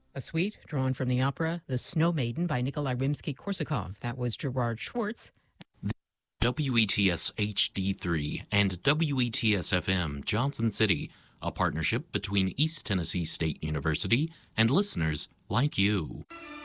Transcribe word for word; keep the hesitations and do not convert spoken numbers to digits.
A suite drawn from the opera The Snow Maiden by Nikolai Rimsky-Korsakov. That was Gerard Schwartz. W E T S H D three and W E T S F M Johnson City, a partnership between East Tennessee State University and listeners like you.